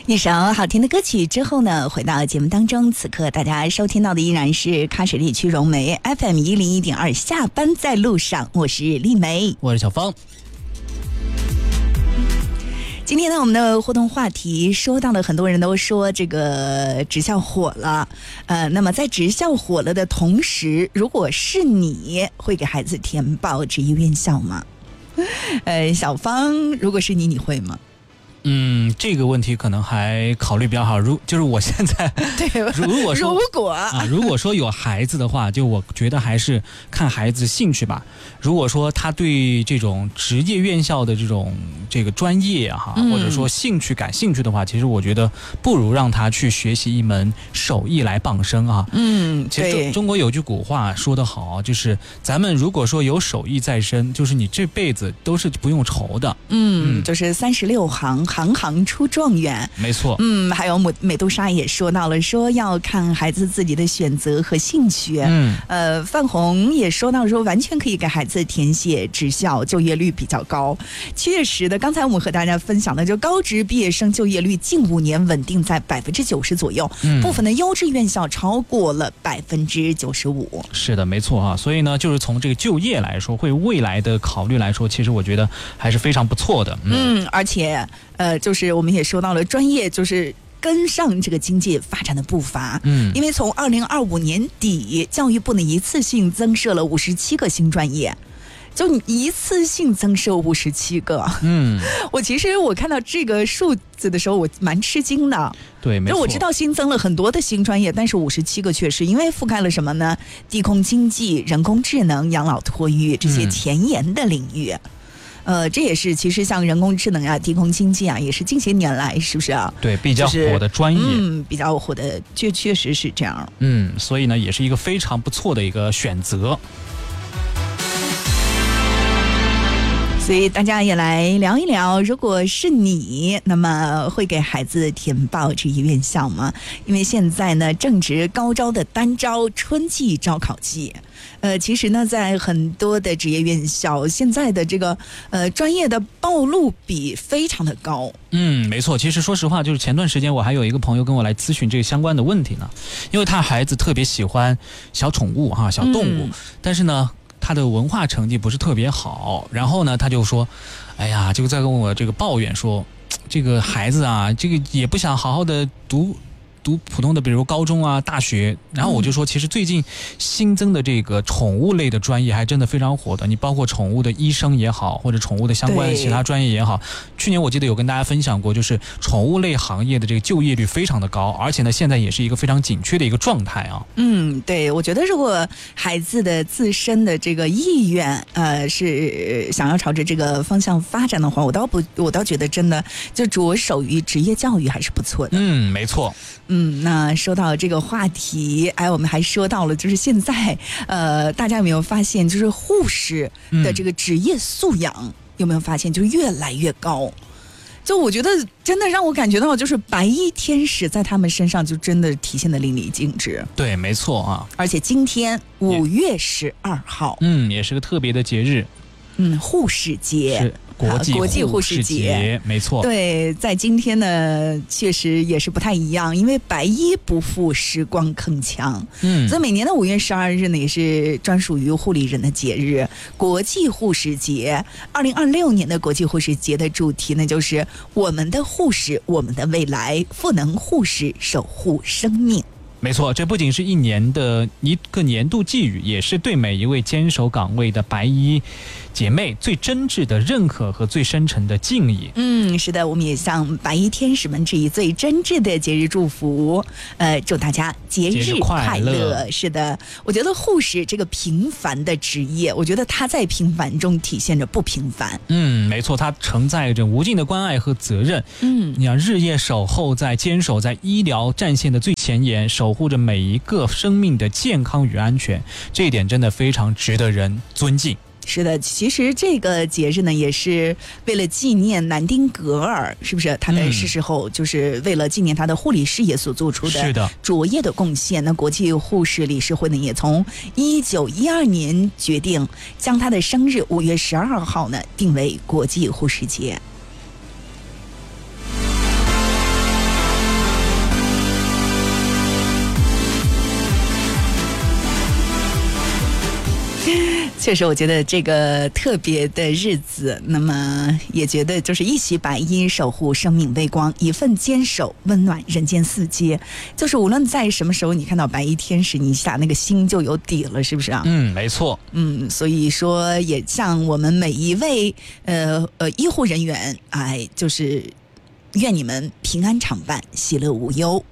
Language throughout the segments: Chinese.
一首好听的歌曲之后呢，回到节目当中，此刻大家收听到的依然是喀什地区融媒 FM101.2 下班在路上，我是丽梅， 我是小芳。 今天呢，我们的互动话题说到了，很多人都说这个职校火了，那么在职校火了的同时，如果是你会给孩子填报职业院校吗？小芳，如果是你会吗？ 这个问题可能还考虑比较好。就是我现在对， 如果说有孩子的话，就我觉得还是看孩子兴趣吧。如果说他对这种职业院校的这个专业或者说感兴趣的话，其实我觉得不如让他去学习一门手艺来傍身啊。其实中国有句古话说得好，就是咱们如果说有手艺在身，就是你这辈子都是不用愁的。 就是36行，行行出状元。 没错。 还有美杜莎也说到了，说要看孩子自己的选择和兴趣。范红也说到说，完全可以给孩子填写职校，就业率比较高。确实的，刚才我们和大家分享的，就高职毕业生就业率近5年稳定在90%左右，部分的优质院校超过了95%。 是的，没错啊。所以呢，就是从这个就业来说，会未来的考虑来说，其实我觉得还是非常不错的。 而且就是我们也说到了，专业就是跟上这个经济发展的步伐。因为从2025年底，教育部呢一次性增设了57个新专业。就一次性增设57个。其实我看到这个数字的时候，我蛮吃惊的。 对，没错。 我知道新增了很多的新专业，但是57个确实，因为覆盖了什么呢？低空经济、人工智能、养老托育这些前沿的领域。这也是其实像人工智能啊、低空经济啊，也是近些年来是不是啊？ 对，比较火的专业。 比较火的，确实是这样。 所以呢，也是一个非常不错的一个选择。 所以大家也来聊一聊，如果是你，那么会给孩子填报职业院校吗？因为现在呢，正值高招的单招春季招考季。其实呢，在很多的职业院校，现在的这个专业的报录比非常的高。 没错。其实说实话，就是前段时间我还有一个朋友跟我来咨询这个相关的问题呢，因为他孩子特别喜欢小宠物小动物，但是呢，他的文化成绩不是特别好，然后呢，他就说，哎呀，就在跟我这个抱怨说，这个孩子啊，这个也不想好好的读普通的，比如高中啊、大学。然后我就说，其实最近新增的这个宠物类的专业还真的非常火的。你包括宠物的医生也好，或者宠物的相关的其他专业也好，去年我记得有跟大家分享过，就是宠物类行业的这个就业率非常的高，而且呢，现在也是一个非常紧缺的一个状态啊。 对，我觉得如果孩子的自身的这个意愿是想要朝着这个方向发展的话，我倒觉得真的就着手于职业教育还是不错的。 没错。 那说到这个话题，我们还说到了，就是现在大家有没有发现，就是护士的这个职业素养有没有发现就越来越高？就我觉得真的让我感觉到，就是白衣天使在他们身上就真的体现的淋漓尽致。 对，没错啊。 而且今天5月12号， 也是个特别的节日。 护士节。 是国际护士节，没错。 对，在今天呢，确实也是不太一样，因为白衣不负时光铿锵。所以每年的5月12日呢，也是专属于护理人的节日——国际护士节。2026年的国际护士节的主题呢，就是我们的护士，我们的未来，赋能护士，守护生命。 没错，这不仅是一年的一个年度寄语，也是对每一位坚守岗位的白衣姐妹最真挚的认可和最深沉的敬意。 是的，我们也向白衣天使们致以最真挚的节日祝福。祝大家节日快乐。是的，我觉得护士这个平凡的职业，我觉得它在平凡中体现着不平凡。 没错，它承载着无尽的关爱和责任。你想日夜坚守在医疗战线的最前沿，守护着每一个生命的健康与安全，这一点真的非常值得人尊敬。 是的，其实这个节日呢，也是为了纪念南丁格尔，是不是他的逝世后，就是为了纪念他的护理事业所做出的卓越的贡献。那国际护士理事会呢，也从1912年决定将他的生日5月12号呢定为国际护士节。 确实，我觉得这个特别的日子，那么也觉得就是一袭白衣守护生命微光，一份坚守温暖人间四季。就是无论在什么时候，你看到白衣天使，你一下那个心就有底了，是不是啊？ 没错。 所以说也向我们每一位医护人员，就是愿你们平安常伴，喜乐无忧。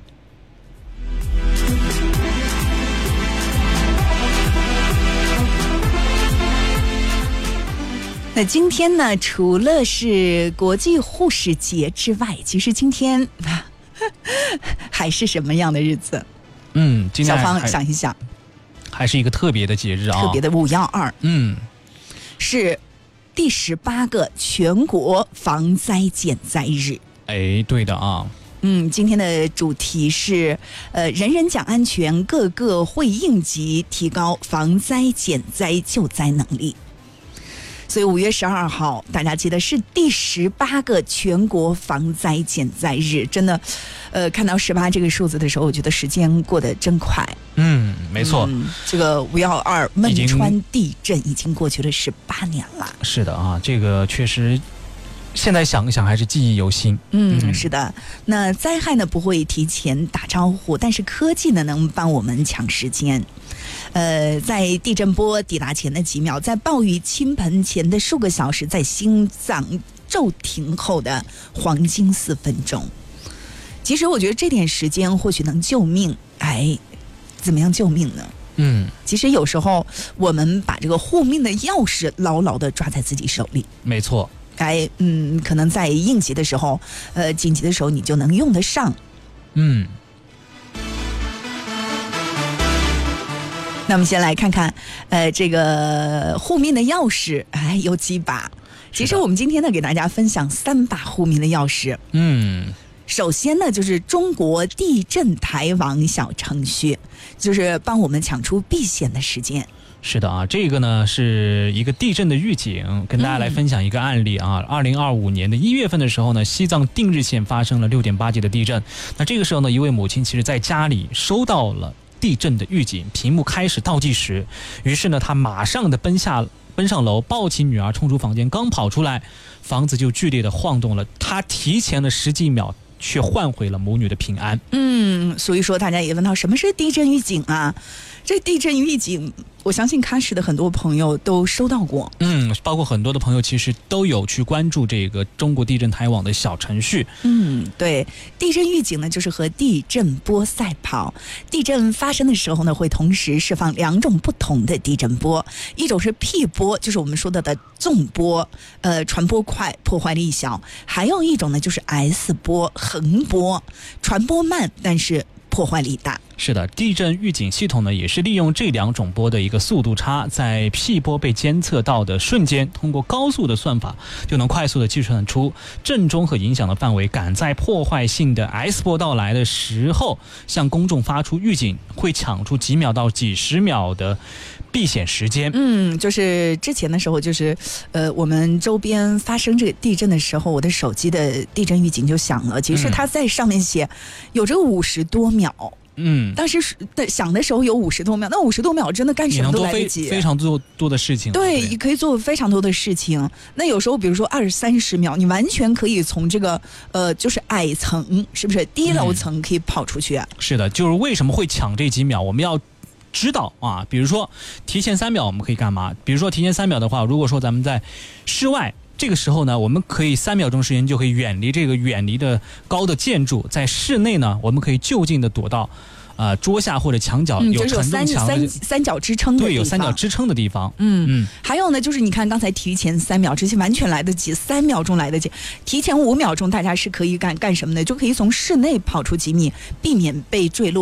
那今天呢，除了是国际护士节之外，其实今天还是什么样的日子？ 今天小芳想一想， 还是一个特别的节日啊， 特别的512。是第18个全国防灾减灾日。 对的啊。 今天的主题是人人讲安全，个个会应急，提高防灾减灾救灾能力。所以5月12号，大家记得是第18个全国防灾减灾日。真的，看到18这个数字的时候，我觉得时间过得真快。 没错。 这个512汶川地震已经过去了18年了。 是的啊，这个确实。现在想一想还是记忆犹新。 是的。那灾害呢不会提前打招呼，但是科技呢能帮我们抢时间。在地震波抵达前的几秒，在暴雨倾盆前的数个小时，在心脏骤停后的黄金4分钟。其实我觉得这点时间或许能救命。怎么样救命呢？其实有时候我们把这个护命的钥匙牢牢地抓在自己手里。 没错。 可能在应急的时候，紧急的时候你就能用得上。那我们先来看看，这个护命的钥匙，有几把？其实我们今天呢，给大家分享3把护命的钥匙。首先呢，就是中国地震台网小程序，就是帮我们抢出避险的时间。 是的啊，这个呢是一个地震的预警，跟大家来分享一个案例啊。2025年的1月份的时候呢，西藏定日县发生了6.8级的地震。那这个时候呢，一位母亲其实在家里收到了地震的预警，屏幕开始倒计时，于是呢，她马上的奔上楼，抱起女儿冲出房间，刚跑出来，房子就剧烈的晃动了。她提前了10几秒，却换回了母女的平安。 所以说大家也问到什么是地震预警啊？这地震预警，我相信喀什的很多朋友都收到过。 包括很多的朋友其实都有去关注这个中国地震台网的小程序。 对，地震预警呢就是和地震波赛跑。地震发生的时候呢，会同时释放2种不同的地震波，一种是 P 波，就是我们说到的纵波，传播快，破坏力小；还有一种呢就是 S 波，横波，传播慢，但是破坏力大。 是的，地震预警系统呢，也是利用这2种波的一个速度差，在 P 波被监测到的瞬间，通过高速的算法，就能快速的计算出震中和影响的范围，赶在破坏性的 S 波到来的时候，向公众发出预警，会抢出几秒到几十秒的避险时间。 就是之前的时候，就是我们周边发生这个地震的时候，我的手机的地震预警就响了。其实它在上面写有这个50多秒。当时想的时候有50多秒，那50多秒真的干什么都来得及， 非常多的事情。 对，你可以做非常多的事情。那有时候比如说20-30秒，你完全可以从这个就是矮层，是不是低楼层可以跑出去？ 是的，就是为什么会抢这几秒，我们要知道啊。比如说提前3秒我们可以干嘛？比如说提前3秒的话，如果说咱们在室外，这个时候呢，我们可以3秒钟时间就可以远离的高的建筑。在室内呢，我们可以就近的躲到桌下或者墙角，有承重墙的三角支撑的地方。 对，有3角支撑的地方。 还有呢，就是你看刚才提前3秒，这些完全来得及，3秒钟来得及。提前5秒钟，大家是可以干什么呢？就可以从室内跑出几米，避免被坠落。